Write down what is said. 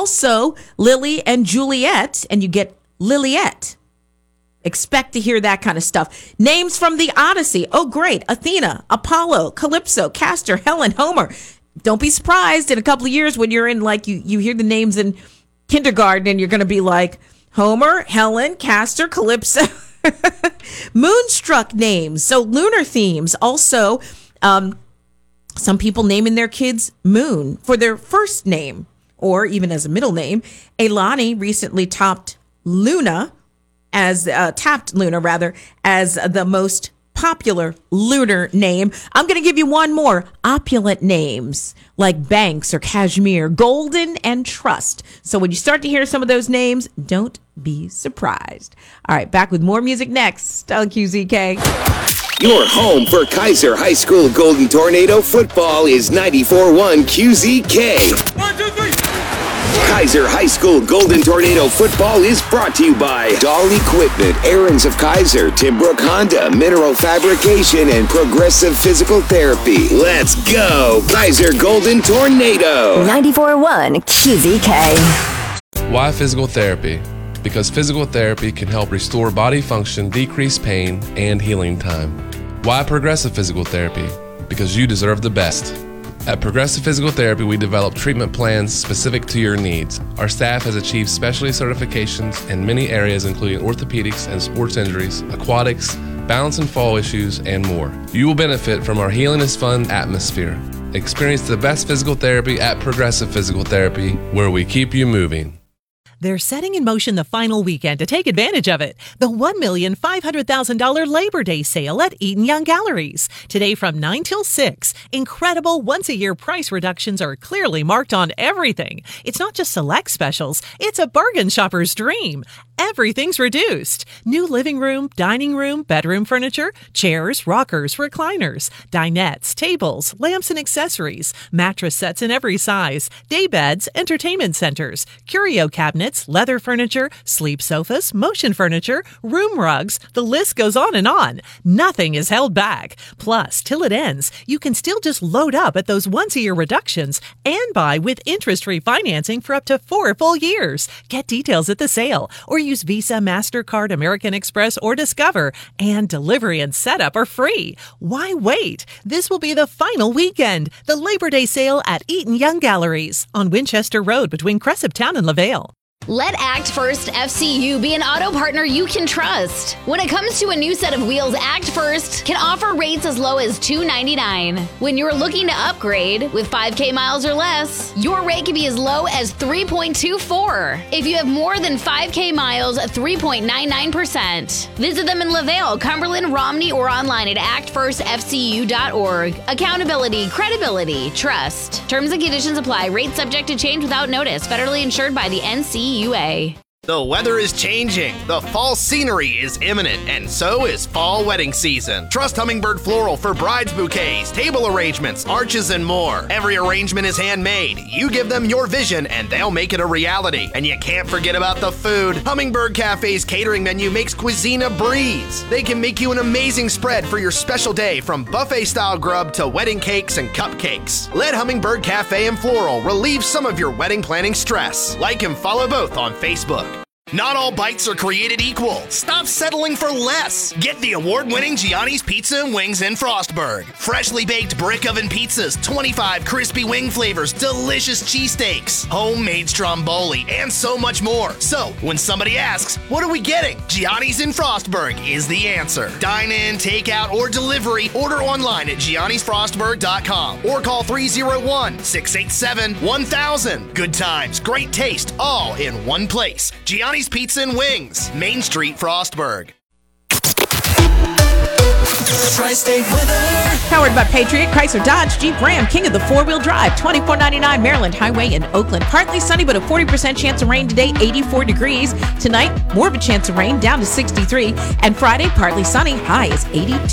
Also, Lily and Juliet, and you get Liliet. Expect to hear that kind of stuff. Names from the Odyssey. Oh, great. Athena, Apollo, Calypso, Castor, Helen, Homer. Don't be surprised in a couple of years when you're in, like, you hear the names in kindergarten and you're going to be like, Homer, Helen, Castor, Calypso. Moonstruck names. So lunar themes. Also, some people naming their kids Moon for their first name or even as a middle name. Elani recently tapped Luna as the most popular lunar name. I'm going to give you one more. Opulent names like Banks or Cashmere, Golden, and Trust. So when you start to hear some of those names, don't be surprised. All right, back with more music next on QZK. Your home for Kaiser High School Golden Tornado football is 94.1 QZK. 1, 2, 3. Kaiser High School Golden Tornado football is brought to you by Dahl Equipment, Aaron's of Kaiser, Timbrook Honda, Mineral Fabrication, and Progressive Physical Therapy. Let's go, Kaiser Golden Tornado. 94.1 QZK. Why physical therapy? Because physical therapy can help restore body function, decrease pain, and healing time. Why Progressive Physical Therapy? Because you deserve the best. At Progressive Physical Therapy, we develop treatment plans specific to your needs. Our staff has achieved specialty certifications in many areas, including orthopedics and sports injuries, aquatics, balance and fall issues, and more. You will benefit from our Healing is Fun atmosphere. Experience the best physical therapy at Progressive Physical Therapy, where we keep you moving. They're setting in motion the final weekend to take advantage of it. The $1,500,000 Labor Day sale at Eaton Young Galleries. Today from 9 till 6, incredible once-a-year price reductions are clearly marked on everything. It's not just select specials. It's a bargain shopper's dream. Everything's reduced. New living room, dining room, bedroom furniture, chairs, rockers, recliners, dinettes, tables, lamps and accessories, mattress sets in every size, day beds, entertainment centers, curio cabinets, leather furniture, sleep sofas, motion furniture, room rugs. The list goes on and on. Nothing is held back. Plus, till it ends, you can still just load up at those once-a-year reductions and buy with interest-free financing for up to 4 full years. Get details at the sale or use Visa, MasterCard, American Express, or Discover, and delivery and setup are free. Why wait? This will be the final weekend. The Labor Day sale at Eaton Young Galleries on Winchester Road between Cresaptown and LaVale. Let Act First FCU be an auto partner you can trust. When it comes to a new set of wheels, Act First can offer rates as low as $299. When you're looking to upgrade with 5K miles or less, your rate can be as low as $3.24. If you have more than 5K miles, 3.99%. Visit them in LaVale, Cumberland, Romney, or online at actfirstfcu.org. Accountability, credibility, trust. Terms and conditions apply. Rates subject to change without notice. Federally insured by the NCUA. The weather is changing. The fall scenery is imminent, and so is fall wedding season. Trust Hummingbird Floral for brides bouquets, table arrangements, arches, and more. Every arrangement is handmade. You give them your vision, and they'll make it a reality. And you can't forget about the food. Hummingbird Cafe's catering menu makes cuisine a breeze. They can make you an amazing spread for your special day, from buffet-style grub to wedding cakes and cupcakes. Let Hummingbird Cafe and Floral relieve some of your wedding planning stress. Like and follow both on Facebook. Not all bites are created equal. Stop settling for less. Get the award-winning Gianni's Pizza and Wings in Frostburg. Freshly baked brick oven pizzas, 25 crispy wing flavors, delicious cheesesteaks, homemade stromboli, and so much more. So, when somebody asks, what are we getting? Gianni's in Frostburg is the answer. Dine in, take out, or delivery. Order online at giannisfrostburg.com or call 301-687-1000. Good times, great taste, all in one place. Gianni's Pizza and Wings, Main Street, Frostburg. Tri-State weather. Powered by Patriot, Chrysler, Dodge, Jeep, Ram, King of the four-wheel drive, 2499 Maryland Highway in Oakland. Partly sunny, but a 40% chance of rain today, 84 degrees. Tonight, more of a chance of rain, down to 63. And Friday, partly sunny, high is 82.